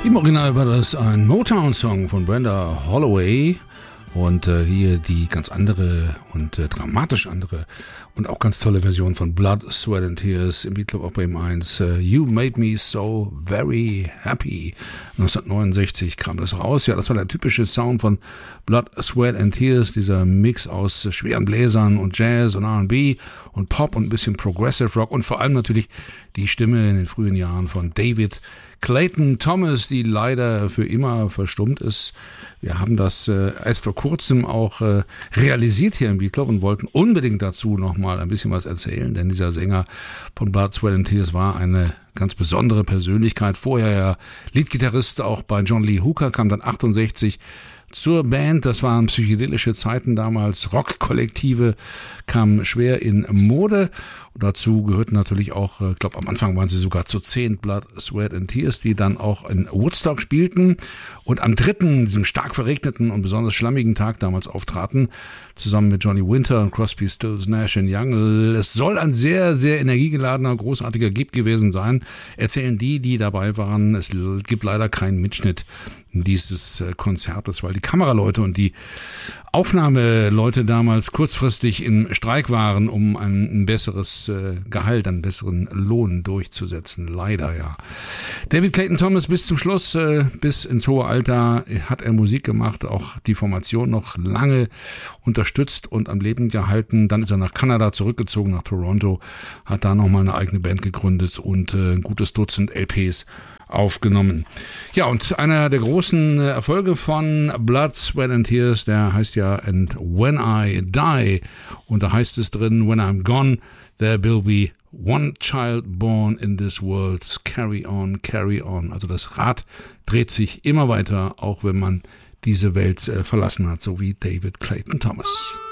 Im Original war das ein Motown-Song von Brenda Holloway und hier die ganz andere und dramatisch andere und auch ganz tolle Version von Blood, Sweat and Tears im Beatclub auch bei ihm 1. You Made Me So Very Happy. 1969 kam das raus. Ja, das war der typische Sound von Blood, Sweat and Tears, dieser Mix aus schweren Bläsern und Jazz und R&B und Pop und ein bisschen Progressive Rock und vor allem natürlich die Stimme in den frühen Jahren von David Clayton Thomas, die leider für immer verstummt ist. Wir haben das erst vor kurzem auch realisiert hier im Beatclub und wollten unbedingt dazu nochmal ein bisschen was erzählen, denn dieser Sänger von Blood, Sweat and Tears war eine ganz besondere Persönlichkeit. Vorher ja Leadgitarrist auch bei John Lee Hooker, kam dann 68 zur Band. Das waren psychedelische Zeiten damals. Rockkollektive kamen schwer in Mode. Und dazu gehörten natürlich auch, ich glaube am Anfang waren sie sogar zu 10 Blood, Sweat and Tears, die dann auch in Woodstock spielten und am 3., diesem stark verregneten und besonders schlammigen Tag damals auftraten, zusammen mit Johnny Winter und Crosby, Stills, Nash & Young. Es soll ein sehr, sehr energiegeladener, großartiger Gig gewesen sein, erzählen die dabei waren. Es gibt leider keinen Mitschnitt dieses Konzertes, weil die Kameraleute und die Aufnahmeleute damals kurzfristig im Streik waren, um ein besseres Gehalt, einen besseren Lohn durchzusetzen. Leider, ja. David Clayton Thomas bis zum Schluss, bis ins hohe Alter hat er Musik gemacht, auch die Formation noch lange unterstützt und am Leben gehalten. Dann ist er nach Kanada zurückgezogen, nach Toronto, hat da nochmal eine eigene Band gegründet und ein gutes Dutzend LPs aufgenommen. Ja, und einer der großen Erfolge von Blood, Sweat and Tears, der heißt ja And When I Die. Und da heißt es drin, When I'm gone, there will be one child born in this world. Carry on, carry on. Also das Rad dreht sich immer weiter, auch wenn man diese Welt verlassen hat, so wie David Clayton Thomas.